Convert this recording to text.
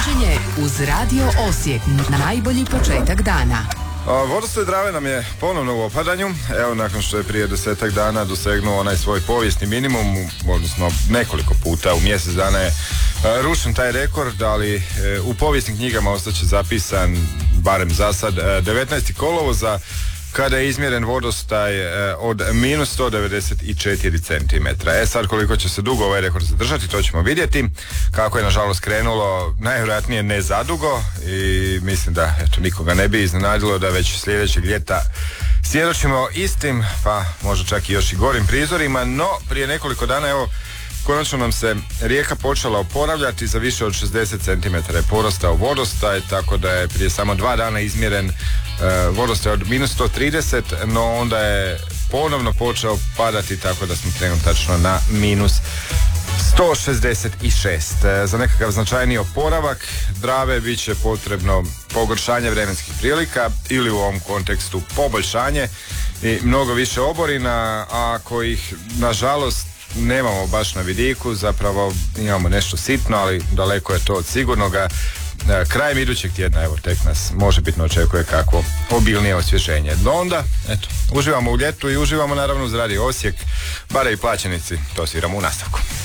buđenje uz Radio Osijek. Najbolji početak dana. Vodostaj Drave nam je ponovno u opadanju. Evo, nakon što je prije 10 dana dosegnuo onaj svoj povijesni minimum, odnosno nekoliko puta u mjesec dana je rušen taj rekord, ali u povijesnim knjigama ostaće zapisan, barem za sad, 19. kolovoza, kada je izmjeren vodostaj od minus 194 cm. Sad koliko će se dugo ovaj rekord zadržati, to ćemo vidjeti. Kako je nažalost krenulo, najvjerojatnije ne zadugo, i mislim da nikoga ne bi iznenadilo da već sljedećeg ljeta svjedočimo istim, pa možda čak i još i gorim prizorima. No, prije nekoliko dana, evo, konačno nam se rijeka počela oporavljati, za više od 60 cm je porastao vodostaj, tako da je prije samo 2 dana izmjeren vodostaj od minus 130, no onda je ponovno počeo padati, tako da smo trenutačno na minus 166. Za nekakav značajniji oporavak Drave bit će potrebno pogoršanje vremenskih prilika ili u ovom kontekstu poboljšanje i mnogo više oborina, a kojih nažalost nemamo baš na vidiku. Zapravo imamo nešto sitno, ali daleko je to od sigurnoga. Krajem idućeg tjedna, evo, tek nas možebitno očekuje kakvo obilnije osvježenje. Do onda, eto, uživamo u ljetu i uživamo naravno uz Radio Osijek, bare i plaćenici, to sviramo u nastavku.